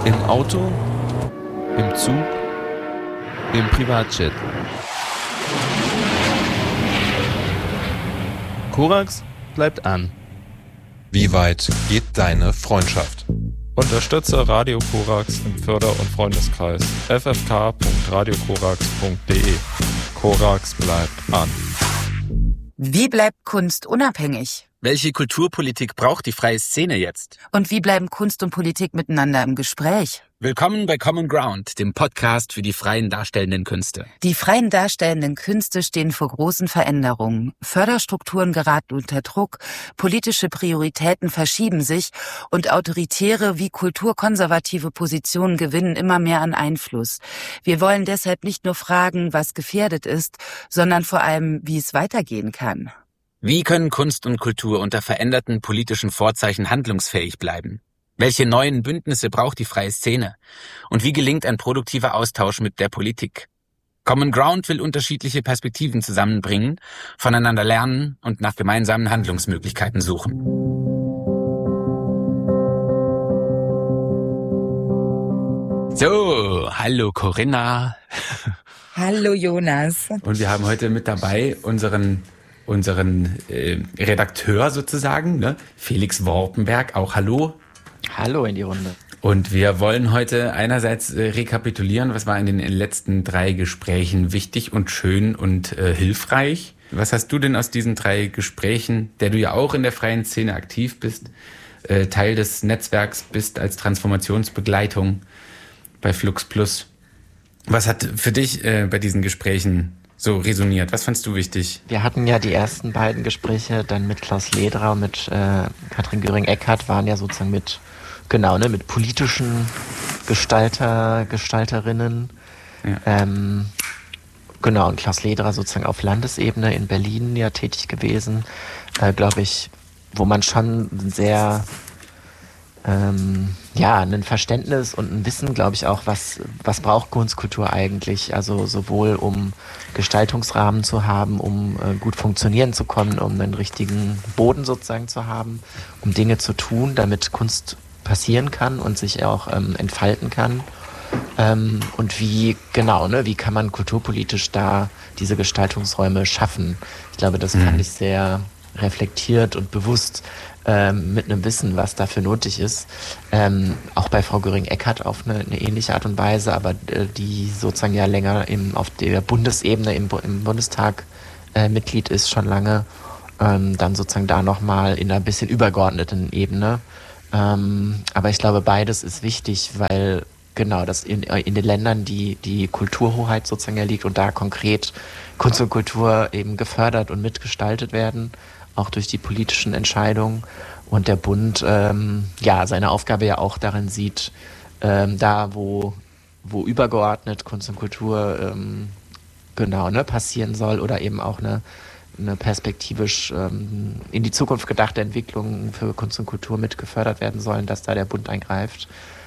Im Auto, im Zug, im Privatjet. Korax bleibt an. Wie weit geht deine Freundschaft? Unterstütze Radio Korax im Förder- und Freundeskreis ffk.radiokorax.de. Korax bleibt an. Wie bleibt Kunst unabhängig? Welche Kulturpolitik braucht die freie Szene jetzt? Und wie bleiben Kunst und Politik miteinander im Gespräch? Willkommen bei Common Ground, dem Podcast für die freien darstellenden Künste. Die freien darstellenden Künste stehen vor großen Veränderungen. Förderstrukturen geraten unter Druck, politische Prioritäten verschieben sich und autoritäre wie kulturkonservative Positionen gewinnen immer mehr an Einfluss. Wir wollen deshalb nicht nur fragen, was gefährdet ist, sondern vor allem, wie es weitergehen kann. Wie können Kunst und Kultur unter veränderten politischen Vorzeichen handlungsfähig bleiben? Welche neuen Bündnisse braucht die freie Szene? Und wie gelingt ein produktiver Austausch mit der Politik? Common Ground will unterschiedliche Perspektiven zusammenbringen, voneinander lernen und nach gemeinsamen Handlungsmöglichkeiten suchen. So, hallo Corinna. Hallo Jonas. Und wir haben heute mit dabei unseren Redakteur sozusagen, ne? Felix Worpenberg, auch hallo. Hallo in die Runde. Und wir wollen heute einerseits rekapitulieren, was war in den letzten 3 Gesprächen wichtig und schön und hilfreich. Was hast du denn aus diesen 3 Gesprächen, der du ja auch in der freien Szene aktiv bist, Teil des Netzwerks bist als Transformationsbegleitung bei Flux Plus? Was hat für dich bei diesen Gesprächen so resoniert? Was fandst du wichtig? Wir hatten ja die ersten beiden Gespräche dann mit Klaus Lederer und mit Katrin Göring-Eckardt, waren ja sozusagen mit politischen Gestalterinnen. Ja. Und Klaus Lederer sozusagen auf Landesebene in Berlin ja tätig gewesen, glaube ich, wo man schon sehr ein Verständnis und ein Wissen, glaube ich, auch, was braucht Kunstkultur eigentlich, also sowohl um Gestaltungsrahmen zu haben, um gut funktionieren zu können, um einen richtigen Boden sozusagen zu haben, um Dinge zu tun, damit Kunst passieren kann und sich auch entfalten kann. Und wie kann man kulturpolitisch da diese Gestaltungsräume schaffen? Ich glaube, das fand ich sehr reflektiert und bewusst mit einem Wissen, was dafür nötig ist. Auch bei Frau Göring-Eckardt auf eine ähnliche Art und Weise, aber die sozusagen ja länger auf der Bundesebene im Bundestag Mitglied ist, schon lange, dann sozusagen da nochmal in einer bisschen übergeordneten Ebene. Aber ich glaube, beides ist wichtig, weil das in den Ländern die Kulturhoheit sozusagen ja liegt und da konkret Kunst und Kultur eben gefördert und mitgestaltet werden, auch durch die politischen Entscheidungen. Und der Bund seine Aufgabe ja auch darin sieht, da wo übergeordnet Kunst und Kultur passieren soll oder eben auch eine perspektivisch in die Zukunft gedachte Entwicklung für Kunst und Kultur mit gefördert werden sollen, dass da der Bund eingreift.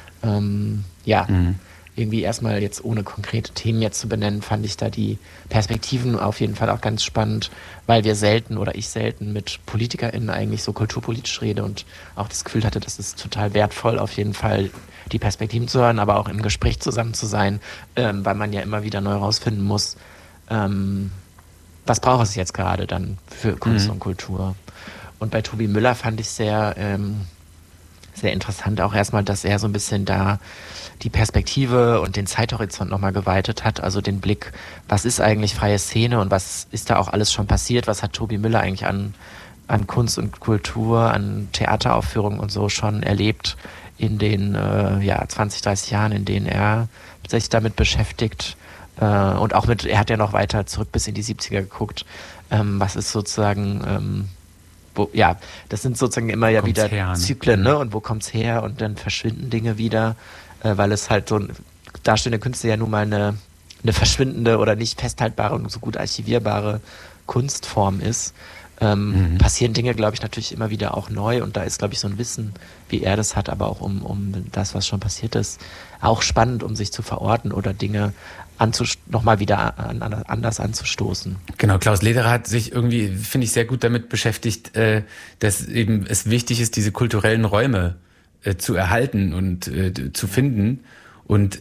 Irgendwie erstmal jetzt ohne konkrete Themen jetzt zu benennen, fand ich da die Perspektiven auf jeden Fall auch ganz spannend, weil ich selten mit PolitikerInnen eigentlich so kulturpolitisch rede und auch das Gefühl hatte, das ist total wertvoll, auf jeden Fall die Perspektiven zu hören, aber auch im Gespräch zusammen zu sein, weil man ja immer wieder neu rausfinden muss, was braucht es jetzt gerade dann für Kunst und Kultur. Und bei Tobi Müller fand ich sehr interessant auch erstmal, dass er so ein bisschen da die Perspektive und den Zeithorizont nochmal geweitet hat, also den Blick, was ist eigentlich freie Szene und was ist da auch alles schon passiert, was hat Tobi Müller eigentlich an Kunst und Kultur, an Theateraufführungen und so schon erlebt in den 20, 30 Jahren, in denen er sich damit beschäftigt und auch er hat ja noch weiter zurück bis in die 70er geguckt, was ist sozusagen das sind sozusagen immer ja wieder her, Zyklen, ne? Und wo kommt's her? Und dann verschwinden Dinge wieder, weil es halt so darstellende Künste ja nun mal eine verschwindende oder nicht festhaltbare und so gut archivierbare Kunstform ist. Passieren Dinge, glaube ich, natürlich immer wieder auch neu und da ist, glaube ich, so ein Wissen, wie er das hat, aber auch um das, was schon passiert ist, auch spannend, um sich zu verorten oder Dinge nochmal wieder anders anzustoßen. Genau, Klaus Lederer hat sich irgendwie, finde ich, sehr gut damit beschäftigt, dass eben es wichtig ist, diese kulturellen Räume zu erhalten und zu finden und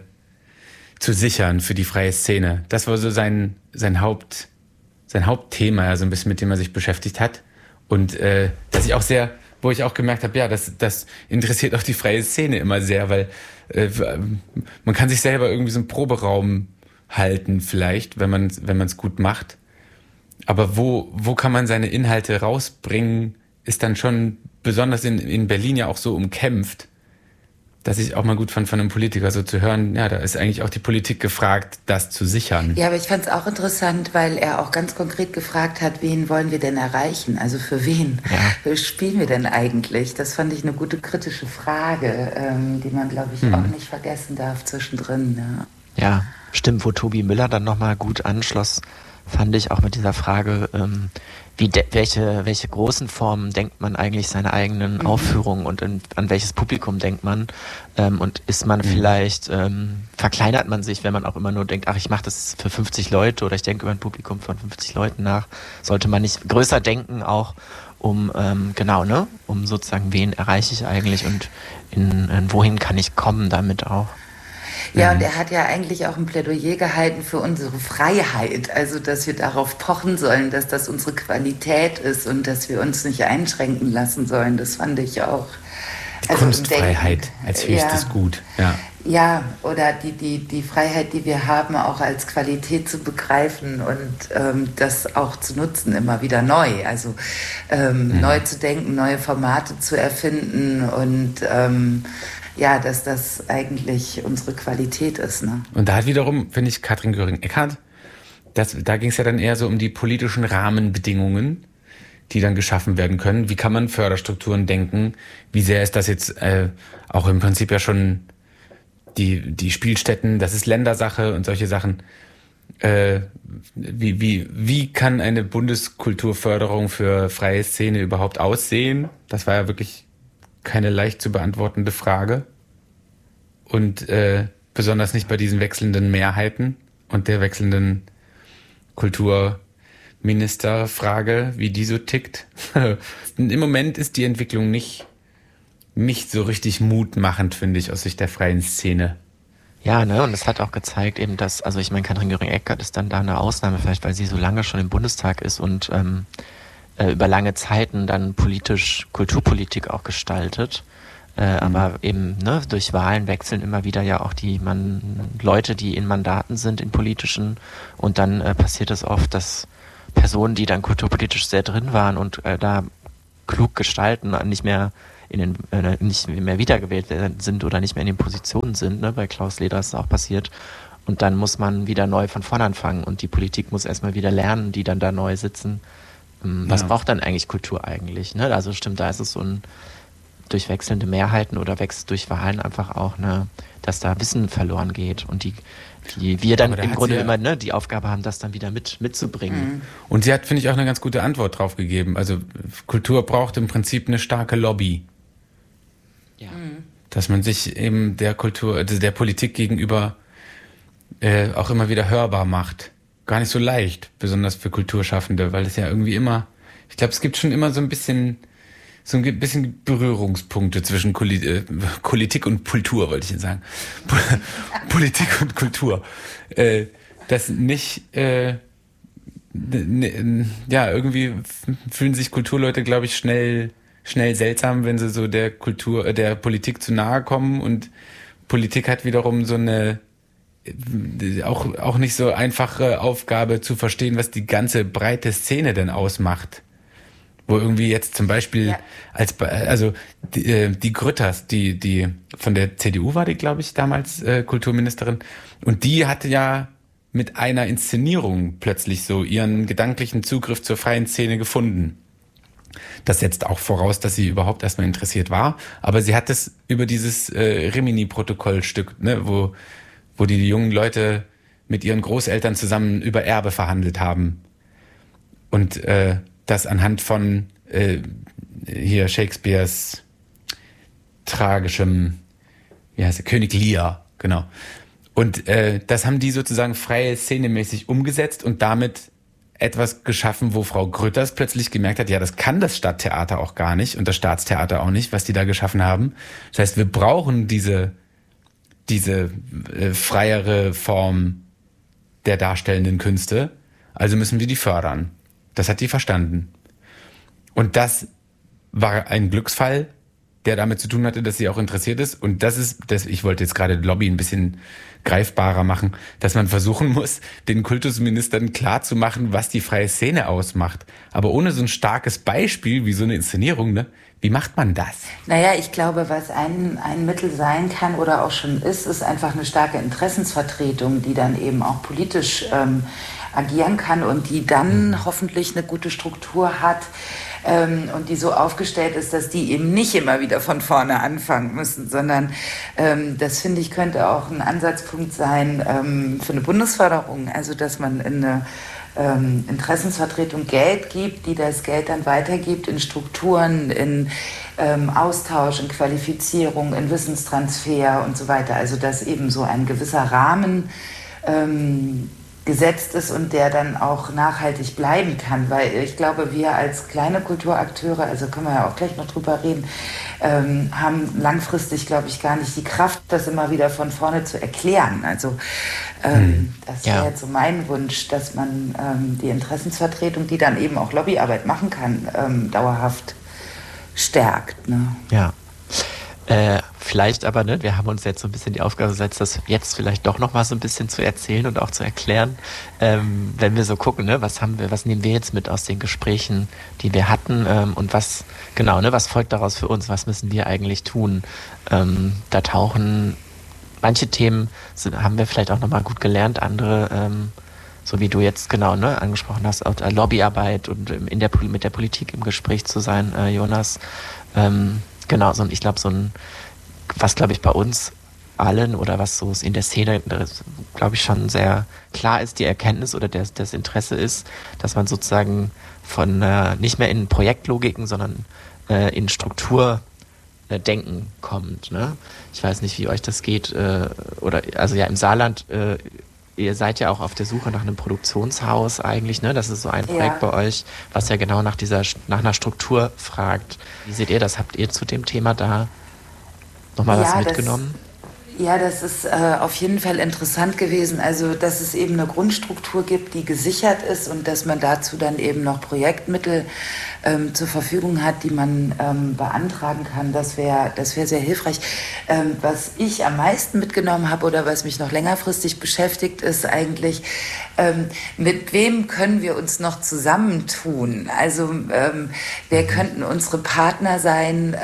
zu sichern für die freie Szene. Das war so sein Hauptthema, also ein bisschen mit dem er sich beschäftigt hat. Und wo ich auch gemerkt habe, ja, das interessiert auch die freie Szene immer sehr, weil man kann sich selber irgendwie so einen Proberaum halten vielleicht, wenn man es gut macht. Aber wo kann man seine Inhalte rausbringen, ist dann schon besonders in Berlin ja auch so umkämpft, dass ich auch mal gut fand von einem Politiker so zu hören, ja, da ist eigentlich auch die Politik gefragt, das zu sichern. Ja, aber ich fand es auch interessant, weil er auch ganz konkret gefragt hat, wen wollen wir denn erreichen? Also für wen spielen wir denn eigentlich? Das fand ich eine gute kritische Frage, die man, glaube ich, auch nicht vergessen darf zwischendrin. Ja, stimmt, wo Tobi Müller dann nochmal gut anschloss, fand ich auch mit dieser Frage, welche großen Formen denkt man eigentlich seine eigenen Aufführungen und an welches Publikum denkt man und ist man vielleicht, verkleinert man sich, wenn man auch immer nur denkt, ach, ich mache das für 50 Leute oder ich denke über ein Publikum von 50 Leuten nach, sollte man nicht größer denken auch, um sozusagen, wen erreiche ich eigentlich und in wohin kann ich kommen damit auch. Ja, und er hat ja eigentlich auch ein Plädoyer gehalten für unsere Freiheit, also dass wir darauf pochen sollen, dass das unsere Qualität ist und dass wir uns nicht einschränken lassen sollen. Das fand ich auch. Kunstfreiheit als höchstes Gut. Ja, oder die Freiheit, die wir haben, auch als Qualität zu begreifen und das auch zu nutzen, immer wieder neu. Also neu zu denken, neue Formate zu erfinden und dass das eigentlich unsere Qualität ist. Ne? Und da hat wiederum, finde ich, Katrin Göring-Eckardt, da ging es ja dann eher so um die politischen Rahmenbedingungen, die dann geschaffen werden können. Wie kann man Förderstrukturen denken? Wie sehr ist das jetzt auch im Prinzip ja schon die Spielstätten, das ist Ländersache und solche Sachen. Wie kann eine Bundeskulturförderung für freie Szene überhaupt aussehen? Das war ja wirklich keine leicht zu beantwortende Frage. Und besonders nicht bei diesen wechselnden Mehrheiten und der wechselnden Kulturministerfrage, wie die so tickt. Im Moment ist die Entwicklung nicht so richtig mutmachend, finde ich, aus Sicht der freien Szene. Ja, ne, und es hat auch gezeigt eben, dass, also ich meine, Katrin Göring-Eckardt ist dann da eine Ausnahme vielleicht, weil sie so lange schon im Bundestag ist und über lange Zeiten dann Kulturpolitik auch gestaltet. Aber eben durch Wahlen wechseln immer wieder ja auch Leute, die in Mandaten sind, in politischen. Und dann passiert es oft, dass Personen, die dann kulturpolitisch sehr drin waren und da klug gestalten, nicht mehr wiedergewählt sind oder nicht mehr in den Positionen sind. Ne? Bei Klaus Leder ist es auch passiert. Und dann muss man wieder neu von vorn anfangen. Und die Politik muss erstmal wieder lernen, die dann da neu sitzen. Was braucht dann eigentlich Kultur eigentlich? Ne? Also stimmt, da ist es so ein durch wechselnde Mehrheiten oder durch Wahlen einfach auch, dass da Wissen verloren geht und wir dann im Grunde immer die Aufgabe haben, das dann wieder mitzubringen. Und sie hat, finde ich, auch eine ganz gute Antwort drauf gegeben. Also Kultur braucht im Prinzip eine starke Lobby. Ja. Dass man sich eben der Kultur, also der Politik gegenüber auch immer wieder hörbar macht. Gar nicht so leicht, besonders für Kulturschaffende, weil es ja irgendwie immer, ich glaube, es gibt schon immer so ein bisschen Berührungspunkte zwischen Politik und Kultur, wollte ich jetzt sagen. Politik und Kultur. Das nicht, irgendwie fühlen sich Kulturleute, glaube ich, schnell seltsam, wenn sie so der Politik zu nahe kommen, und Politik hat wiederum so eine auch nicht so einfache Aufgabe zu verstehen, was die ganze breite Szene denn ausmacht. Wo irgendwie jetzt zum Beispiel die Grütters, die von der CDU war die, glaube ich, damals Kulturministerin, und die hatte ja mit einer Inszenierung plötzlich so ihren gedanklichen Zugriff zur freien Szene gefunden. Das setzt auch voraus, dass sie überhaupt erstmal interessiert war, aber sie hat es über dieses Rimini-Protokollstück, ne, wo die jungen Leute mit ihren Großeltern zusammen über Erbe verhandelt haben. Und das anhand von hier Shakespeares tragischem, König Lear, genau. Und das haben die sozusagen freie Szene-mäßig umgesetzt und damit etwas geschaffen, wo Frau Grütters plötzlich gemerkt hat, ja, das kann das Stadttheater auch gar nicht und das Staatstheater auch nicht, was die da geschaffen haben. Das heißt, wir brauchen diese freiere Form der darstellenden Künste, also müssen wir die fördern. Das hat die verstanden. Und das war ein Glücksfall, der damit zu tun hatte, dass sie auch interessiert ist. Und ich wollte jetzt gerade Lobby ein bisschen greifbarer machen, dass man versuchen muss, den Kultusministern klarzumachen, was die freie Szene ausmacht. Aber ohne so ein starkes Beispiel wie so eine Inszenierung, ne? Wie macht man das? Naja, ich glaube, was ein Mittel sein kann oder auch schon ist einfach eine starke Interessensvertretung, die dann eben auch politisch agieren kann und die dann hoffentlich eine gute Struktur hat, und die so aufgestellt ist, dass die eben nicht immer wieder von vorne anfangen müssen, sondern das, finde ich, könnte auch ein Ansatzpunkt sein für eine Bundesförderung, also dass man in eine Interessensvertretung Geld gibt, die das Geld dann weitergibt in Strukturen, in Austausch, in Qualifizierung, in Wissenstransfer und so weiter. Also dass eben so ein gewisser Rahmen gesetzt ist und der dann auch nachhaltig bleiben kann, weil ich glaube, wir als kleine Kulturakteure, also können wir ja auch gleich noch drüber reden, haben langfristig, glaube ich, gar nicht die Kraft, das immer wieder von vorne zu erklären. Also das wäre jetzt so mein Wunsch, dass man die Interessensvertretung, die dann eben auch Lobbyarbeit machen kann, dauerhaft stärkt. Ne? Ja. Vielleicht aber, ne, wir haben uns jetzt so ein bisschen die Aufgabe gesetzt, das jetzt vielleicht doch noch mal so ein bisschen zu erzählen und auch zu erklären, wenn wir so gucken, ne, was nehmen wir jetzt mit aus den Gesprächen, die wir hatten, und was folgt daraus für uns, was müssen wir eigentlich tun? Da tauchen manche Themen, haben wir vielleicht auch noch mal gut gelernt, andere, so wie du jetzt angesprochen hast, auch Lobbyarbeit und mit der Politik im Gespräch zu sein, Jonas, ich glaube, was, glaube ich, bei uns allen oder was so in der Szene, glaube ich, schon sehr klar ist, die Erkenntnis oder das Interesse ist, dass man sozusagen von nicht mehr in Projektlogiken, sondern in Strukturdenken kommt. Ne? Ich weiß nicht, wie euch das geht. Im Saarland, ihr seid ja auch auf der Suche nach einem Produktionshaus eigentlich, ne? Das ist so ein Projekt bei euch, was ja genau nach einer Struktur fragt. Wie seht ihr das? Habt ihr zu dem Thema da nochmal was mitgenommen? Das ist auf jeden Fall interessant gewesen. Also, dass es eben eine Grundstruktur gibt, die gesichert ist und dass man dazu dann eben noch Projektmittel zur Verfügung hat, die man beantragen kann. Das wäre sehr hilfreich. Was ich am meisten mitgenommen habe oder was mich noch längerfristig beschäftigt, ist eigentlich, mit wem können wir uns noch zusammentun? Also, wer könnten unsere Partner sein,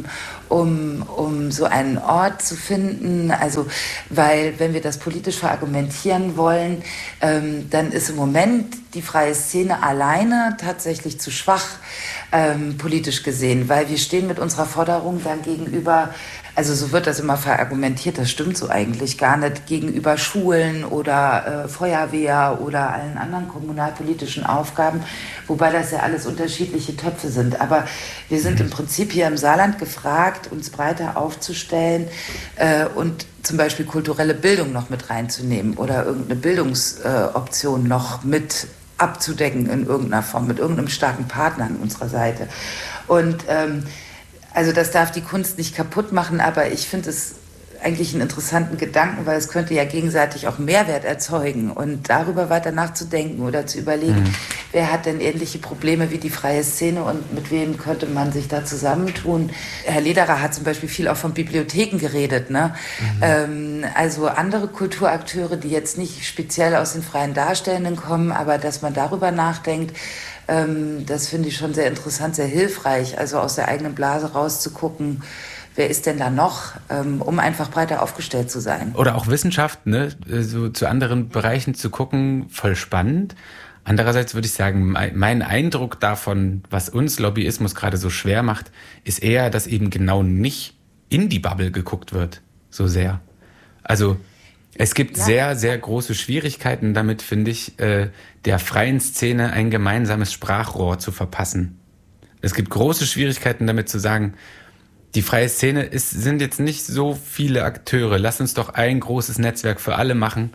um so einen Ort zu finden, also weil wenn wir das politisch verargumentieren wollen, dann ist im Moment die freie Szene alleine tatsächlich zu schwach politisch gesehen, weil wir stehen mit unserer Forderung dann gegenüber, also so wird das immer verargumentiert, das stimmt so eigentlich gar nicht, gegenüber Schulen oder Feuerwehr oder allen anderen kommunalpolitischen Aufgaben, wobei das ja alles unterschiedliche Töpfe sind. Aber wir sind im Prinzip hier im Saarland gefragt, uns breiter aufzustellen und zum Beispiel kulturelle Bildung noch mit reinzunehmen oder irgendeine Bildungsoption noch mit abzudecken in irgendeiner Form, mit irgendeinem starken Partner an unserer Seite. Und also das darf die Kunst nicht kaputt machen, aber ich finde es eigentlich einen interessanten Gedanken, weil es könnte ja gegenseitig auch Mehrwert erzeugen und darüber weiter nachzudenken oder zu überlegen, wer hat denn ähnliche Probleme wie die freie Szene und mit wem könnte man sich da zusammentun. Herr Lederer hat zum Beispiel viel auch von Bibliotheken geredet, ne? Also andere Kulturakteure, die jetzt nicht speziell aus den freien Darstellenden kommen, aber dass man darüber nachdenkt, das finde ich schon sehr interessant, sehr hilfreich, also aus der eigenen Blase rauszugucken, wer ist denn da noch, um einfach breiter aufgestellt zu sein. Oder auch Wissenschaft, ne, so zu anderen Bereichen zu gucken, voll spannend. Andererseits würde ich sagen, mein Eindruck davon, was uns Lobbyismus gerade so schwer macht, ist eher, dass eben genau nicht in die Bubble geguckt wird, so sehr. Also es gibt sehr, sehr große Schwierigkeiten damit, finde ich, der freien Szene ein gemeinsames Sprachrohr zu verpassen. Es gibt große Schwierigkeiten damit zu sagen, die freie Szene sind jetzt nicht so viele Akteure. Lass uns doch ein großes Netzwerk für alle machen,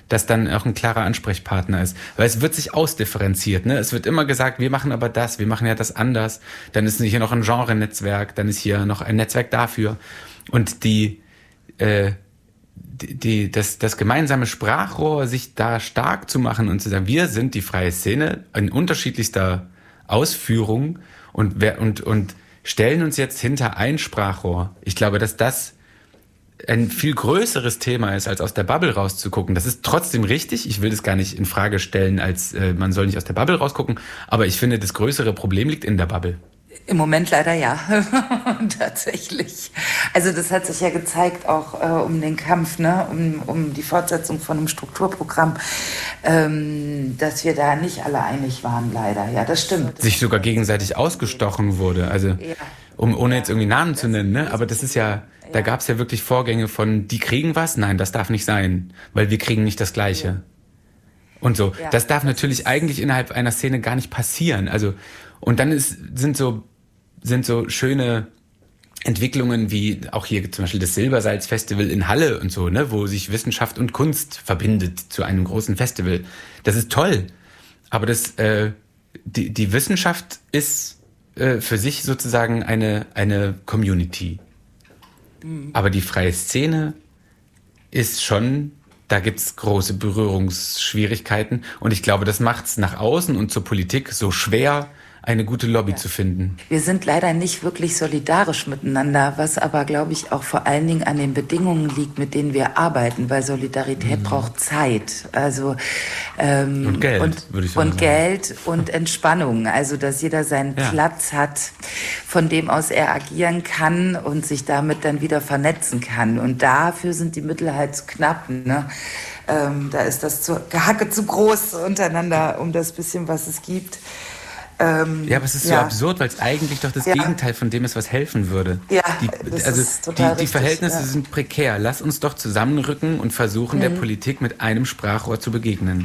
dass dann auch ein klarer Ansprechpartner ist. Weil es wird sich ausdifferenziert, ne? Es wird immer gesagt, wir machen aber das, wir machen ja das anders. Dann ist hier noch ein Genre-Netzwerk, dann ist hier noch ein Netzwerk dafür. Und das gemeinsame Sprachrohr, sich da stark zu machen und zu sagen, wir sind die freie Szene in unterschiedlichster Ausführung und stellen uns jetzt hinter ein Sprachrohr. Ich glaube, dass das ein viel größeres Thema ist, als aus der Bubble rauszugucken. Das ist trotzdem richtig. Ich will das gar nicht in Frage stellen, als man soll nicht aus der Bubble rausgucken. Aber ich finde, das größere Problem liegt in der Bubble. Im Moment leider ja, tatsächlich. Also das hat sich ja gezeigt, auch um den Kampf, ne, um die Fortsetzung von einem Strukturprogramm, dass wir da nicht alle einig waren, leider. Ja, das stimmt. Sich sogar gegenseitig ausgestochen wurde. Also, ohne jetzt irgendwie Namen zu nennen, ne? Aber das ist ja, da gab es ja wirklich Vorgänge von, die kriegen was? Nein, das darf nicht sein, weil wir kriegen nicht das Gleiche. Und so. Das darf natürlich eigentlich innerhalb einer Szene gar nicht passieren. Also, und dann sind so schöne Entwicklungen wie auch hier zum Beispiel das Silbersalz-Festival in Halle und so, ne, wo sich Wissenschaft und Kunst verbindet zu einem großen Festival. Das ist toll. Aber die Wissenschaft ist für sich sozusagen eine Community. Aber die freie Szene ist schon, da gibt's große Berührungsschwierigkeiten. Und ich glaube, das macht's nach außen und zur Politik so schwer, eine gute Lobby zu finden. Wir sind leider nicht wirklich solidarisch miteinander, was aber, glaube ich, auch vor allen Dingen an den Bedingungen liegt, mit denen wir arbeiten, weil Solidarität braucht Zeit. Also und Geld, würde ich sagen. Und Geld und Entspannung. Also, dass jeder seinen Platz hat, von dem aus er agieren kann und sich damit dann wieder vernetzen kann. Und dafür sind die Mittel halt zu knapp, ne? Da ist das Gehacke zu groß untereinander, um das bisschen, was es gibt. Ja, aber es ist so absurd, weil es eigentlich doch das Gegenteil von dem ist, was helfen würde. Ja, ist total die Verhältnisse sind prekär. Lass uns doch zusammenrücken und versuchen, der Politik mit einem Sprachrohr zu begegnen.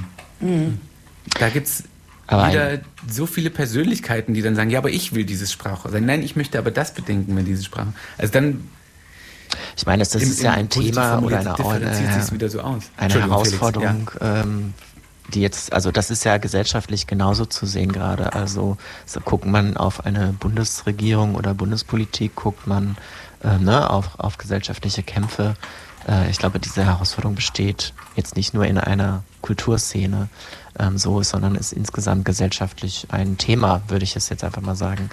Da gibt's wieder so viele Persönlichkeiten, die dann sagen, ja, aber ich will dieses Sprachrohr sein. Nein, ich möchte aber das bedenken, wenn dieses Sprachrohr. Also dann. Ich meine, das ist ja ein Thema oder eine Herausforderung, die jetzt, also das ist ja gesellschaftlich genauso zu sehen gerade. Also so guckt man auf eine Bundesregierung oder Bundespolitik, guckt man auf gesellschaftliche Kämpfe. Ich glaube, diese Herausforderung besteht jetzt nicht nur in einer Kulturszene sondern ist insgesamt gesellschaftlich ein Thema, würde ich es jetzt einfach mal sagen.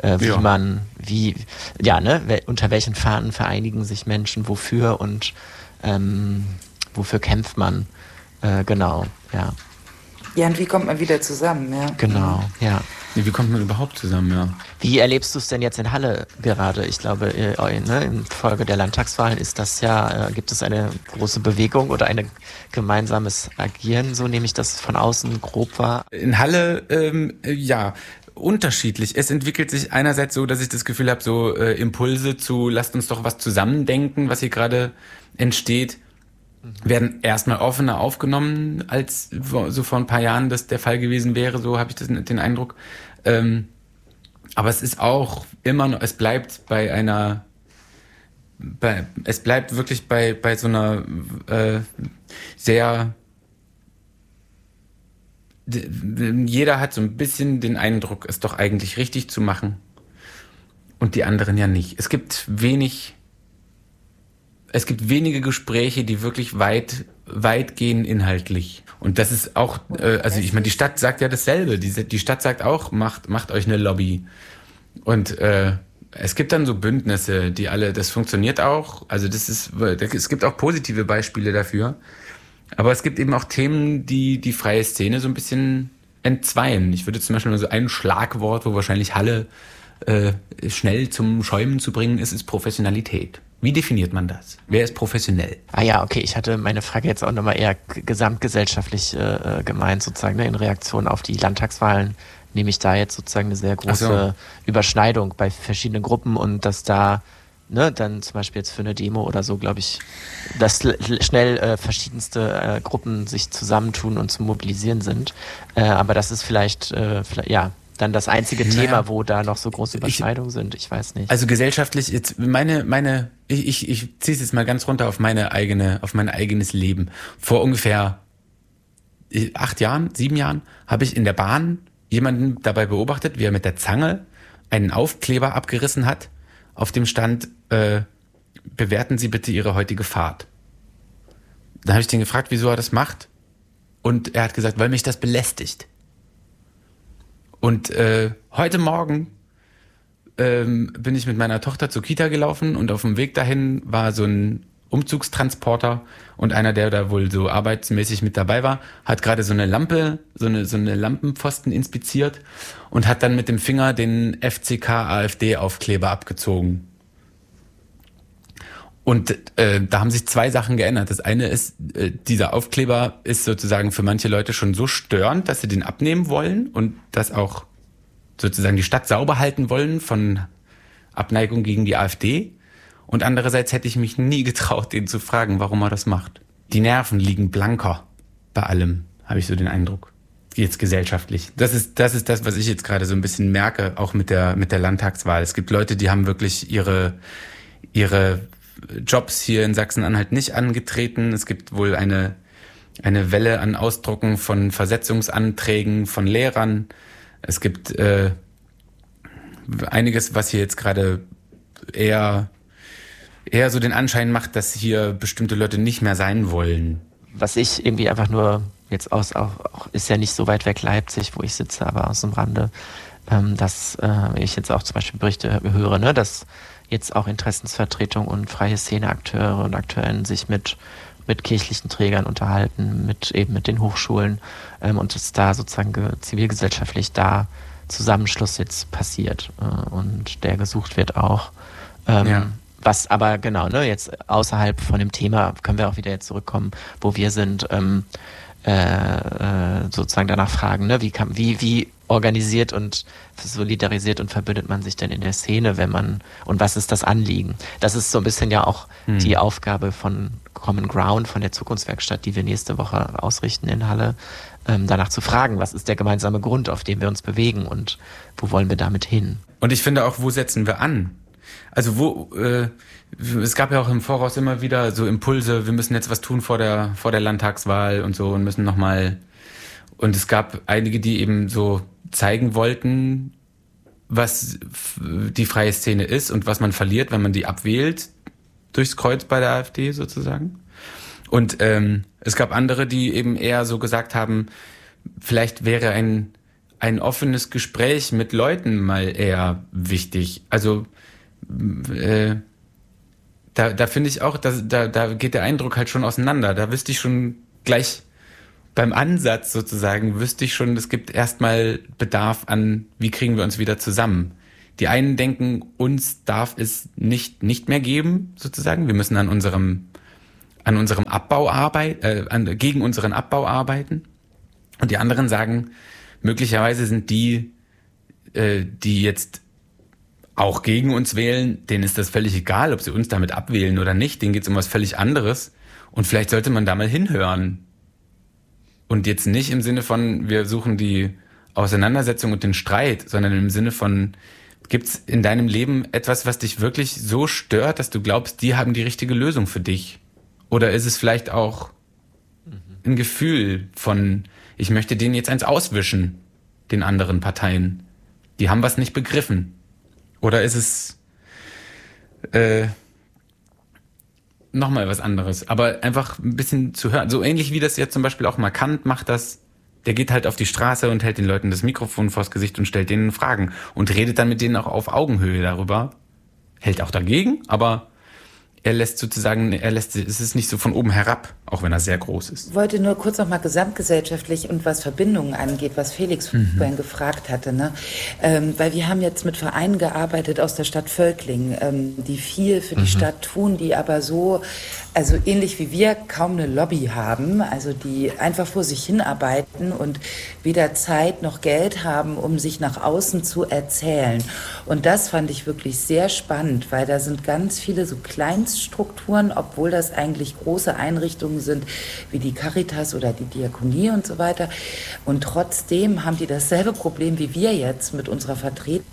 Unter welchen Fahnen vereinigen sich Menschen, wofür und wofür kämpft man? Genau, ja. Ja, und wie kommt man wieder zusammen, ja? Genau, ja. Wie kommt man überhaupt zusammen, ja? Wie erlebst du es denn jetzt in Halle gerade? Ich glaube, in Folge der Landtagswahlen ist das gibt es eine große Bewegung oder ein gemeinsames Agieren, so nehme ich das von außen grob wahr. In Halle, unterschiedlich. Es entwickelt sich einerseits so, dass ich das Gefühl habe, so Impulse zu, lasst uns doch was zusammendenken, was hier gerade entsteht, werden erstmal offener aufgenommen, als so vor ein paar Jahren das der Fall gewesen wäre, so habe ich den Eindruck. Aber es ist auch immer noch, es bleibt wirklich bei so einer jeder hat so ein bisschen den Eindruck, es doch eigentlich richtig zu machen und die anderen ja nicht. Es gibt wenige Gespräche, die wirklich weit gehen inhaltlich. Und das ist auch, ich meine, die Stadt sagt ja dasselbe. Die Stadt sagt auch, macht euch eine Lobby. Und es gibt dann so Bündnisse, die alle, das funktioniert auch. Also es gibt auch positive Beispiele dafür. Aber es gibt eben auch Themen, die freie Szene so ein bisschen entzweien. Ich würde zum Beispiel nur so ein Schlagwort, wo wahrscheinlich Halle schnell zum Schäumen zu bringen ist Professionalität. Wie definiert man das? Wer ist professionell? Ah ja, okay, ich hatte meine Frage jetzt auch nochmal eher gesamtgesellschaftlich gemeint, sozusagen, in Reaktion auf die Landtagswahlen nehme ich da jetzt sozusagen eine sehr große Überschneidung bei verschiedenen Gruppen und dass da dann zum Beispiel jetzt für eine Demo oder so, glaube ich, dass schnell verschiedenste Gruppen sich zusammentun und zu mobilisieren sind. Aber das ist vielleicht dann das einzige Thema, wo da noch so große Überschneidungen sind. Ich weiß nicht. Also gesellschaftlich, jetzt ich ziehe es jetzt mal ganz runter auf mein eigenes Leben. Vor ungefähr 7 Jahren, habe ich in der Bahn jemanden dabei beobachtet, wie er mit der Zange einen Aufkleber abgerissen hat. Auf dem stand, bewerten Sie bitte Ihre heutige Fahrt. Dann habe ich den gefragt, wieso er das macht. Und er hat gesagt, weil mich das belästigt. Und heute Morgen bin ich mit meiner Tochter zur Kita gelaufen und auf dem Weg dahin war so ein Umzugstransporter und einer, der da wohl so arbeitsmäßig mit dabei war, hat gerade so eine Lampe, so eine Lampenpfosten inspiziert und hat dann mit dem Finger den FCK-AfD-Aufkleber abgezogen. Und da haben sich 2 Sachen geändert. Das eine ist, dieser Aufkleber ist sozusagen für manche Leute schon so störend, dass sie den abnehmen wollen und das auch sozusagen die Stadt sauber halten wollen von Abneigung gegen die AfD. Und andererseits hätte ich mich nie getraut, den zu fragen, warum er das macht. Die Nerven liegen blanker bei allem, habe ich so den Eindruck. Jetzt gesellschaftlich. Das ist das, was ich jetzt gerade so ein bisschen merke, auch mit der Landtagswahl. Es gibt Leute, die haben wirklich ihre Jobs hier in Sachsen-Anhalt nicht angetreten. Es gibt wohl eine Welle an Ausdrucken von Versetzungsanträgen von Lehrern. Es gibt einiges, was hier jetzt gerade eher so den Anschein macht, dass hier bestimmte Leute nicht mehr sein wollen. Was ich irgendwie einfach nur jetzt auch ist ja nicht so weit weg Leipzig, wo ich sitze, aber aus dem Rande, dass ich jetzt auch zum Beispiel Berichte höre, ne, dass jetzt auch Interessensvertretung und freie Szeneakteure und Akteurinnen sich mit kirchlichen Trägern unterhalten, mit den Hochschulen und dass da sozusagen zivilgesellschaftlich da Zusammenschluss jetzt passiert und der gesucht wird auch. Was aber genau, ne, jetzt außerhalb von dem Thema können wir auch wieder jetzt zurückkommen, wo wir sind, sozusagen danach fragen, ne, wie organisiert und solidarisiert und verbündet man sich denn in der Szene, und was ist das Anliegen? Das ist so ein bisschen ja auch die Aufgabe von Common Ground, von der Zukunftswerkstatt, die wir nächste Woche ausrichten in Halle, danach zu fragen, was ist der gemeinsame Grund, auf dem wir uns bewegen und wo wollen wir damit hin? Und ich finde auch, wo setzen wir an? Also es gab ja auch im Voraus immer wieder so Impulse, wir müssen jetzt was tun vor der Landtagswahl und so und müssen nochmal. Und es gab einige, die eben so zeigen wollten, was die freie Szene ist und was man verliert, wenn man die abwählt, durchs Kreuz bei der AfD sozusagen. Und es gab andere, die eben eher so gesagt haben, vielleicht wäre ein offenes Gespräch mit Leuten mal eher wichtig. Also da finde ich auch, da geht der Eindruck halt schon auseinander. Da wüsste ich schon gleich beim Ansatz sozusagen, es gibt erstmal Bedarf an, wie kriegen wir uns wieder zusammen. Die einen denken, uns darf es nicht mehr geben, sozusagen. Wir müssen an unserem Abbau gegen unseren Abbau arbeiten. Und die anderen sagen, möglicherweise sind die jetzt auch gegen uns wählen, denen ist das völlig egal, ob sie uns damit abwählen oder nicht. Denen geht es um was völlig anderes. Und vielleicht sollte man da mal hinhören. Und jetzt nicht im Sinne von, wir suchen die Auseinandersetzung und den Streit, sondern im Sinne von, gibt's in deinem Leben etwas, was dich wirklich so stört, dass du glaubst, die haben die richtige Lösung für dich? Oder ist es vielleicht auch ein Gefühl von, ich möchte denen jetzt eins auswischen, den anderen Parteien. Die haben was nicht begriffen. Oder ist es nochmal was anderes? Aber einfach ein bisschen zu hören. So ähnlich wie das jetzt zum Beispiel auch Markant macht das. Der geht halt auf die Straße und hält den Leuten das Mikrofon vors Gesicht und stellt denen Fragen. Und redet dann mit denen auch auf Augenhöhe darüber. Hält auch dagegen, aber es ist nicht so von oben herab, auch wenn er sehr groß ist. Ich wollte nur kurz noch mal gesamtgesellschaftlich und was Verbindungen angeht, was Felix vorhin gefragt hatte, ne? Weil wir haben jetzt mit Vereinen gearbeitet aus der Stadt Völkling, die viel für die Stadt tun, die aber so, also ähnlich wie wir, kaum eine Lobby haben, also die einfach vor sich hinarbeiten und weder Zeit noch Geld haben, um sich nach außen zu erzählen. Und das fand ich wirklich sehr spannend, weil da sind ganz viele so Kleinststrukturen, obwohl das eigentlich große Einrichtungen sind, wie die Caritas oder die Diakonie und so weiter. Und trotzdem haben die dasselbe Problem wie wir jetzt mit unserer Vertretung.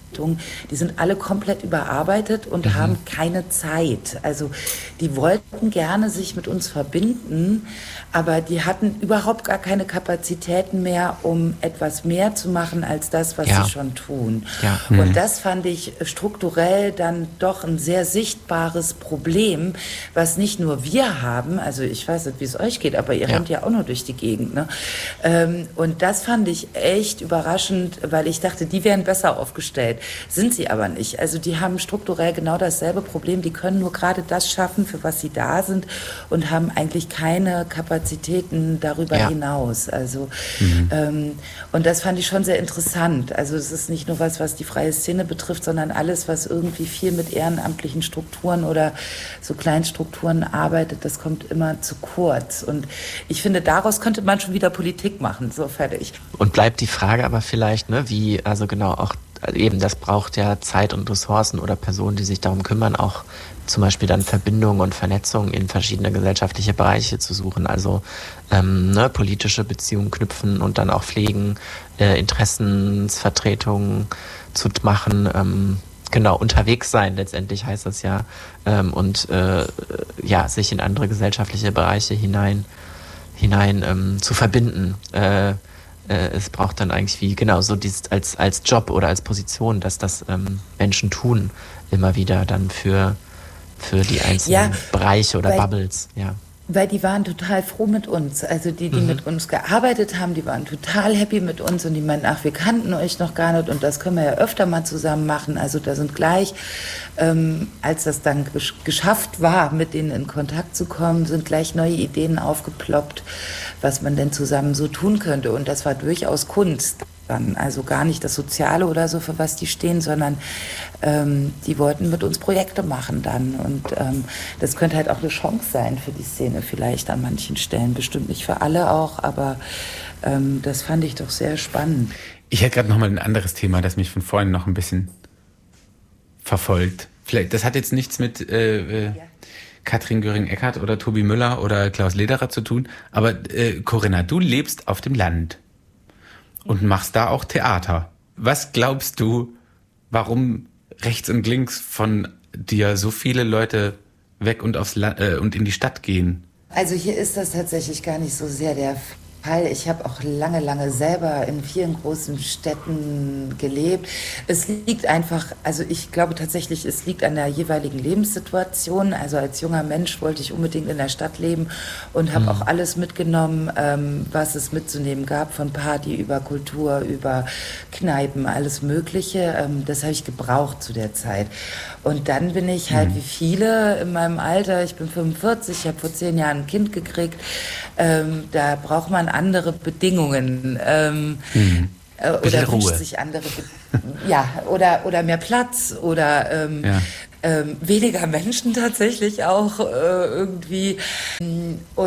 die sind alle komplett überarbeitet und haben keine Zeit. Also die wollten gerne sich mit uns verbinden, aber die hatten überhaupt gar keine Kapazitäten mehr, um etwas mehr zu machen als das, was sie schon tun. Ja. Und das fand ich strukturell dann doch ein sehr sichtbares Problem, was nicht nur wir haben, also ich weiß nicht, wie es euch geht, aber ihr rennt ja auch nur durch die Gegend. Ne? Und das fand ich echt überraschend, weil ich dachte, die wären besser aufgestellt. Sind sie aber nicht. Also die haben strukturell genau dasselbe Problem. Die können nur gerade das schaffen, für was sie da sind und haben eigentlich keine Kapazitäten darüber hinaus. Also und das fand ich schon sehr interessant. Also es ist nicht nur was die freie Szene betrifft, sondern alles, was irgendwie viel mit ehrenamtlichen Strukturen oder so Kleinstrukturen arbeitet, das kommt immer zu kurz. Und ich finde, daraus könnte man schon wieder Politik machen. So, fertig. Und bleibt die Frage aber vielleicht, ne, wie, also genau auch eben, das braucht ja Zeit und Ressourcen oder Personen, die sich darum kümmern, auch zum Beispiel dann Verbindungen und Vernetzungen in verschiedene gesellschaftliche Bereiche zu suchen. Also politische Beziehungen knüpfen und dann auch pflegen, Interessensvertretungen zu machen, unterwegs sein, letztendlich heißt das ja, sich in andere gesellschaftliche Bereiche hinein zu verbinden. Es braucht dann eigentlich so dieses als Job oder als Position, dass das Menschen tun, immer wieder dann für die einzelnen Bereiche oder Bubbles, Weil die waren total froh mit uns. Also die mit uns gearbeitet haben, die waren total happy mit uns und die meinten, ach, wir kannten euch noch gar nicht und das können wir ja öfter mal zusammen machen. Also da sind gleich, als das dann geschafft war, mit denen in Kontakt zu kommen, sind gleich neue Ideen aufgeploppt, was man denn zusammen so tun könnte. Und das war durchaus Kunst. Dann. Also gar nicht das Soziale oder so, für was die stehen, sondern die wollten mit uns Projekte machen dann. Und das könnte halt auch eine Chance sein für die Szene vielleicht an manchen Stellen. Bestimmt nicht für alle auch, aber das fand ich doch sehr spannend. Ich hätte gerade noch mal ein anderes Thema, das mich von vorhin noch ein bisschen verfolgt. Vielleicht, das hat jetzt nichts mit Katrin Göring-Eckardt oder Tobi Müller oder Klaus Lederer zu tun, aber Corinna, du lebst auf dem Land und machst da auch Theater. Was glaubst du, warum rechts und links von dir so viele Leute weg und aufs Land und in die Stadt gehen? Also hier ist das tatsächlich gar nicht so sehr der Fall. Ich habe auch lange selber in vielen großen Städten gelebt. Es liegt einfach, also ich glaube tatsächlich, es liegt an der jeweiligen Lebenssituation. Also als junger Mensch wollte ich unbedingt in der Stadt leben und habe auch alles mitgenommen, was es mitzunehmen gab, von Party über Kultur, über Kneipen, alles Mögliche. Das habe ich gebraucht zu der Zeit. Und dann bin ich halt wie viele in meinem Alter, ich bin 45, ich habe vor 10 Jahren ein Kind gekriegt, da braucht man andere Bedingungen. Oder wünscht sich andere oder mehr Platz oder weniger Menschen tatsächlich auch irgendwie.